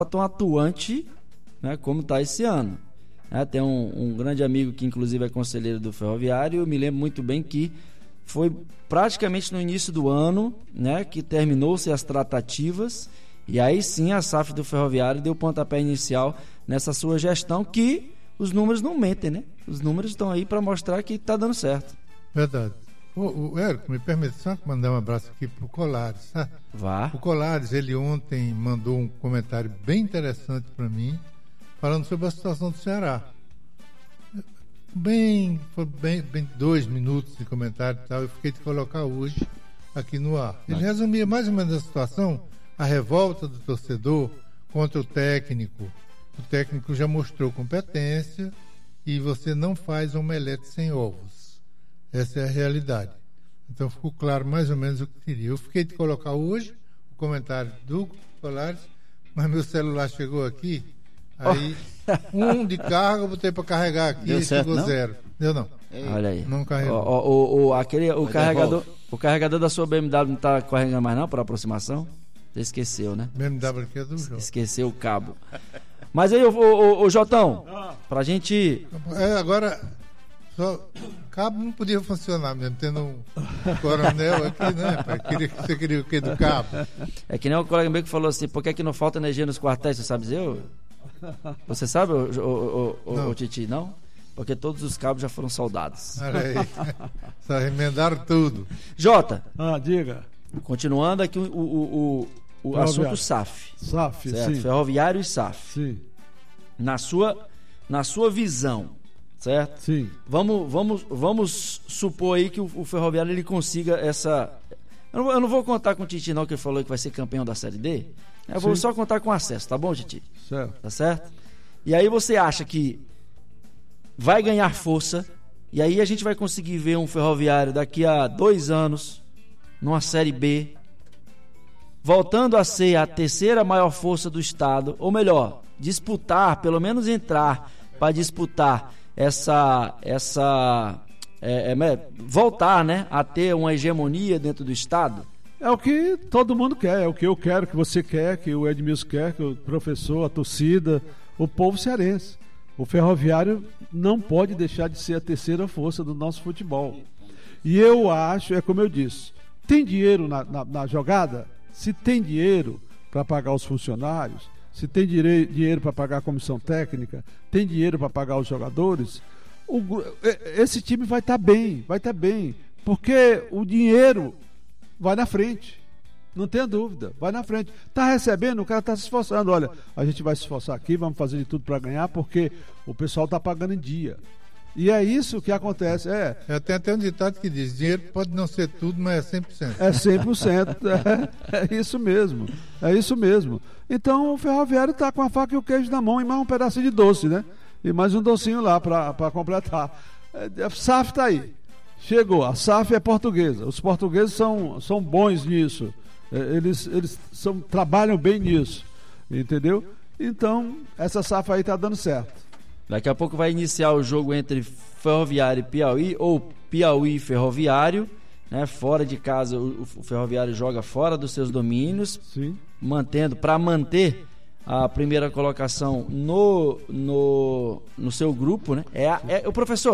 tão atuante, né, como está esse ano. Tem um grande amigo que inclusive é conselheiro do Ferroviário. Eu me lembro muito bem que foi praticamente no início do ano, né, que terminou-se as tratativas, e aí sim a SAF do Ferroviário deu o pontapé inicial nessa sua gestão, que os números não mentem, né? Os números estão aí para mostrar que está dando certo. Verdade. O Érico, me permite só mandar um abraço aqui pro Colares, tá? Vá. O Colares, ele ontem mandou um comentário bem interessante para mim, falando sobre a situação do Ceará. Foi bem 2 minutos de comentário e tal. Eu fiquei de colocar hoje aqui no ar. Ele resumia mais ou menos a situação, a revolta do torcedor contra o técnico. O técnico já mostrou competência e você não faz omelete sem ovos. Essa é a realidade. Então ficou claro mais ou menos o que queria. Eu fiquei de colocar hoje o comentário do Colares, mas meu celular chegou aqui. Aí, um de carga eu botei para carregar aqui e chegou 0. Deu não. Olha aí. Não carregou. O carregador da sua BMW não está carregando mais não para aproximação? Você esqueceu, né? BMW aqui é do jogo. Esqueceu o cabo. Mas aí, o Jotão, pra gente... Agora, só cabo não podia funcionar mesmo, tendo um coronel aqui, né, rapaz? Você queria o quê do cabo? É que nem o colega meu que falou assim, por que não falta energia nos quartéis, você sabe dizer? Você sabe, o Titi, não? Porque todos os cabos já foram soldados. Olha aí, só emendaram tudo. Jota, diga. Continuando aqui o assunto SAF. SAF, certo? sim. Ferroviário e SAF. Sim. Na sua visão, certo? Sim. Vamos supor aí que o Ferroviário ele consiga essa... Eu não vou contar com o Titi não, que ele falou que vai ser campeão da Série D. Eu vou só contar com acesso, tá bom, Titi? Certo. Tá certo? E aí você acha que vai ganhar força, e aí a gente vai conseguir ver um Ferroviário daqui a 2 anos numa Série B, voltando a ser a terceira maior força do estado, ou melhor, disputar, pelo menos entrar para disputar voltar, né, a ter uma hegemonia dentro do estado? É o que todo mundo quer, é o que eu quero, que você quer, que o Edmilson quer, que o professor, a torcida, o povo cearense. O Ferroviário não pode deixar de ser a terceira força do nosso futebol. E eu acho, é como eu disse, tem dinheiro na jogada? Se tem dinheiro para pagar os funcionários, se tem dinheiro para pagar a comissão técnica, tem dinheiro para pagar os jogadores, esse time vai estar bem, porque o dinheiro vai na frente, não tenha dúvida, vai na frente. Está recebendo, o cara está se esforçando. Olha, a gente vai se esforçar aqui, vamos fazer de tudo para ganhar, porque o pessoal está pagando em dia. E é isso que acontece. Tem até um ditado que diz: dinheiro pode não ser tudo, mas é 100%. É 100%, é isso mesmo. É isso mesmo. Então o Ferroviário está com a faca e o queijo na mão e mais um pedacinho de doce, né? E mais um docinho lá para completar. A SAF está aí. Chegou, a SAF é portuguesa. Os portugueses são bons nisso. Eles trabalham bem nisso. Entendeu? Então, essa SAF aí está dando certo. Daqui a pouco vai iniciar o jogo entre Ferroviário e Piauí, ou Piauí e Ferroviário, né? Fora de casa, o Ferroviário joga fora dos seus domínios, sim, para manter a primeira colocação no seu grupo, né? O professor,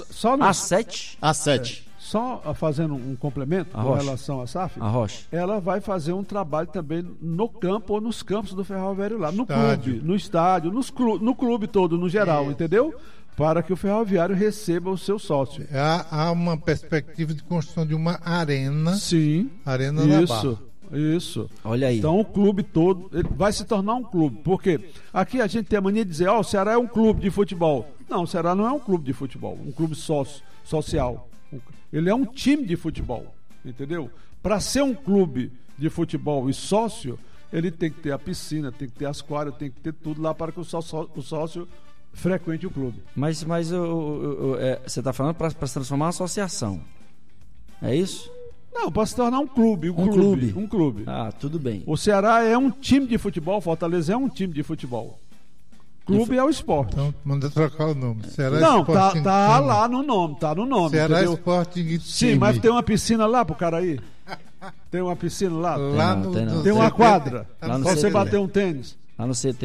A7? A7. Só fazendo um complemento com relação à SAF, ela vai fazer um trabalho também no campo ou nos campos do Ferroviário lá, no clube, no estádio, no clube todo, no geral, entendeu? Para que o Ferroviário receba o seu sócio. Há uma perspectiva de construção de uma arena. Sim. Arena da Barra. Isso. Olha aí. Então o clube todo ele vai se tornar um clube. Porque aqui a gente tem a mania de dizer, o Ceará é um clube de futebol. Não, o Ceará não é um clube de futebol, um clube social. Ele é um time de futebol, entendeu? Para ser um clube de futebol e sócio, ele tem que ter a piscina, tem que ter as quadras, tem que ter tudo lá para que o sócio frequente o clube. Mas você está falando para se transformar em uma associação, é isso? Não, para se tornar um clube. Um clube. Ah, tudo bem. O Ceará é um time de futebol, Fortaleza é um time de futebol. Clube é o esporte. Então, manda trocar o nome. Ceará não, Sporting tá lá no nome, tá no nome. Ceará entendeu? Sporting time. Sim, mas tem uma piscina lá pro cara ir? Tem uma piscina lá? Lá tem uma quadra lá pra você bater um tênis? lá no CT